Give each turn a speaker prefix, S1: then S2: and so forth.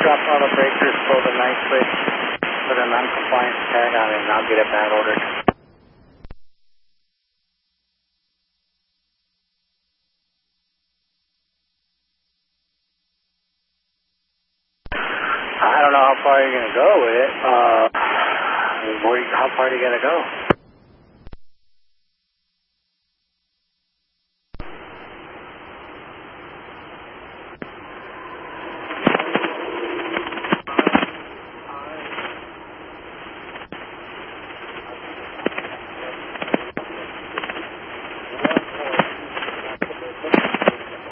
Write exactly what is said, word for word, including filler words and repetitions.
S1: drop all the breakers, pull the night switch, put a non-compliance tag on it, and I'll get it back ordered. I don't know how far you're going to go with it. Uh, where, how far are you going to go?